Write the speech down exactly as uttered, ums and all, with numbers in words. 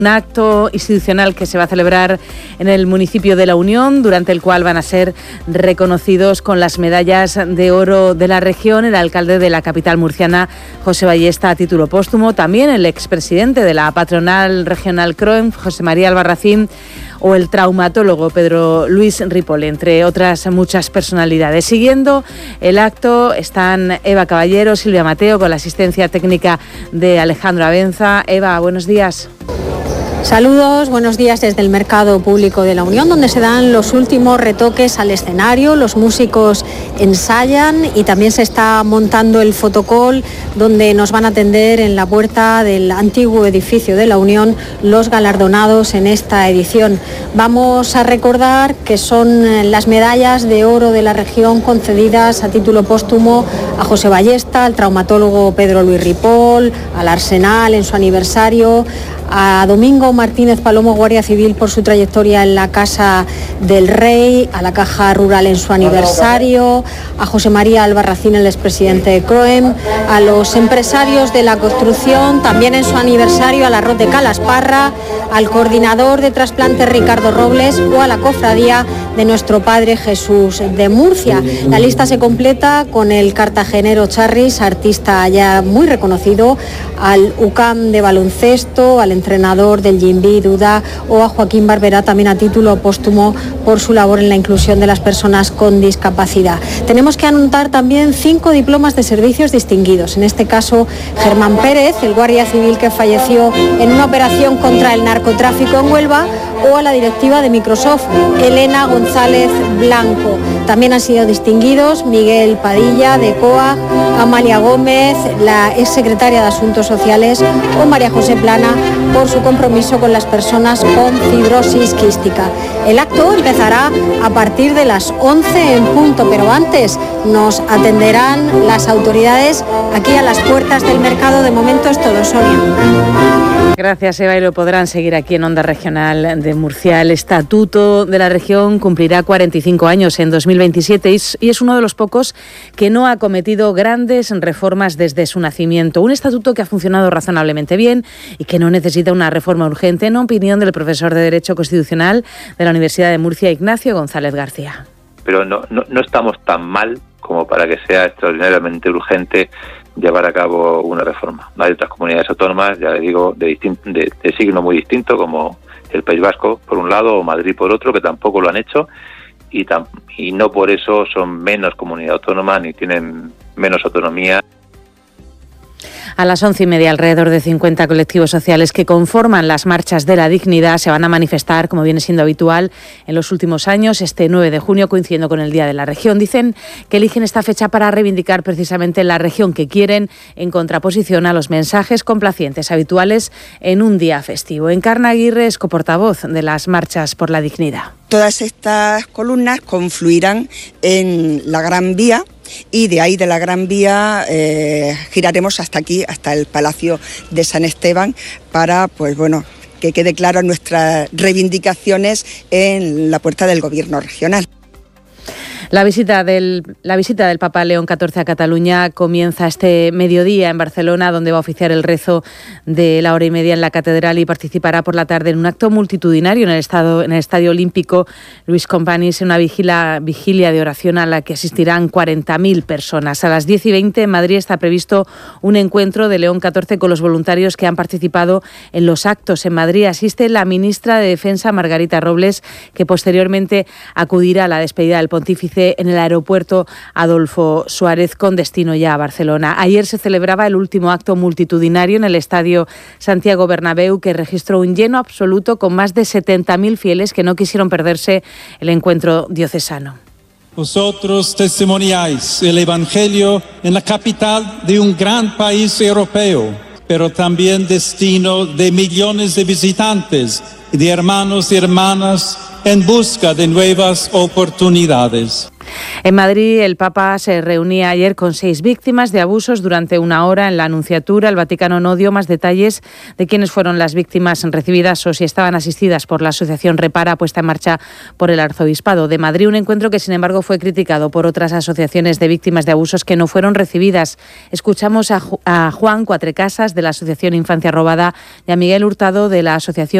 Un acto institucional que se va a celebrar en el municipio de La Unión, durante el cual van a ser reconocidos con las medallas de oro de la región el alcalde de la capital murciana, José Ballesta, a título póstumo, también el expresidente de la patronal regional C R O E M, José María Albarracín, o el traumatólogo Pedro Luis Ripoll, entre otras muchas personalidades. Siguiendo el acto están Eva Caballero, Silvia Mateo, con la asistencia técnica de Alejandro Abenza. Eva, buenos días. Saludos, buenos días desde el Mercado Público de La Unión, donde se dan los últimos retoques al escenario. Los músicos ensayan y también se está montando el fotocall, donde nos van a atender en la puerta del antiguo edificio de La Unión los galardonados en esta edición. Vamos a recordar que son las medallas de oro de la región concedidas a título póstumo a José Ballesta, al traumatólogo Pedro Luis Ripoll, al Arsenal en su aniversario, a Domingo Martínez Palomo, Guardia Civil, por su trayectoria en la Casa del Rey, a la Caja Rural en su aniversario, a José María Albarracín, el expresidente de C R O E M, a los empresarios de la construcción, también en su aniversario, al Arroz de Calasparra, al coordinador de trasplantes Ricardo Robles o a la cofradía de Nuestro Padre Jesús de Murcia. La lista se completa con el cartagenero Charris, artista ya muy reconocido, al U C A M de baloncesto, al entrenador del Gimbi, Duda, o a Joaquín Barberá, también a título póstumo por su labor en la inclusión de las personas con discapacidad. Tenemos que anotar también cinco diplomas de servicios distinguidos, en este caso Germán Pérez, el guardia civil que falleció en una operación contra el narcotráfico en Huelva, o a la directiva de Microsoft, Elena González Blanco. También han sido distinguidos Miguel Padilla, de C O A, Amalia Gómez, la exsecretaria de Asuntos Sociales, o María José Plana, por su compromiso con las personas con fibrosis quística. El acto empezará a partir de las once en punto, pero antes nos atenderán las autoridades aquí a las puertas del mercado. De momento es todo, Sonia. Gracias, Eva, y lo podrán seguir aquí en Onda Regional de Murcia. El Estatuto de la Región cumplirá cuarenta y cinco años en dos mil veintisiete y es uno de los pocos que no ha cometido grandes reformas desde su nacimiento. Un estatuto que ha funcionado razonablemente bien y que no necesita una reforma urgente, en opinión del profesor de Derecho Constitucional de la Universidad de Murcia, Ignacio González García. Pero no, no, no estamos tan mal como para que sea extraordinariamente urgente llevar a cabo una reforma. Hay otras comunidades autónomas, ya les digo, de, distin- de, de signo muy distinto, como el País Vasco por un lado o Madrid por otro, que tampoco lo han hecho y, tam- y no por eso son menos comunidad autónoma ni tienen menos autonomía. A las once y media, alrededor de cincuenta colectivos sociales que conforman las marchas de la dignidad se van a manifestar, como viene siendo habitual en los últimos años, este nueve de junio, coincidiendo con el Día de la Región. Dicen que eligen esta fecha para reivindicar precisamente la región que quieren, en contraposición a los mensajes complacientes habituales en un día festivo. Encarna Aguirre es coportavoz de las marchas por la dignidad. Todas estas columnas confluirán en la Gran Vía, y de ahí de la Gran Vía eh, giraremos hasta aquí, hasta el Palacio de San Esteban, para, pues bueno, que quede claro nuestras reivindicaciones en la puerta del Gobierno regional. La visita del, la visita del Papa León catorce a Cataluña comienza este mediodía en Barcelona, donde va a oficiar el rezo de la hora y media en la catedral y participará por la tarde en un acto multitudinario en el, estado, en el Estadio Olímpico Luis Companys, en una vigila, vigilia de oración a la que asistirán cuarenta mil personas. A las diez y veinte en Madrid está previsto un encuentro de León catorce con los voluntarios que han participado en los actos. En Madrid asiste la ministra de Defensa, Margarita Robles, que posteriormente acudirá a la despedida del pontífice en el aeropuerto Adolfo Suárez, con destino ya a Barcelona. Ayer se celebraba el último acto multitudinario en el Estadio Santiago Bernabéu, que registró un lleno absoluto con más de setenta mil fieles que no quisieron perderse el encuentro diocesano. Vosotros testimoniáis el Evangelio en la capital de un gran país europeo, pero también destino de millones de visitantes y de hermanos y hermanas en busca de nuevas oportunidades. En Madrid, el Papa se reunía ayer con seis víctimas de abusos durante una hora en la Anunciatura. El Vaticano no dio más detalles de quiénes fueron las víctimas recibidas o si estaban asistidas por la asociación Repara, puesta en marcha por el Arzobispado de Madrid. Un encuentro que, sin embargo, fue criticado por otras asociaciones de víctimas de abusos que no fueron recibidas. Escuchamos a, Ju- a Juan Cuatrecasas, de la Asociación Infancia Robada, y a Miguel Hurtado, de la Asociación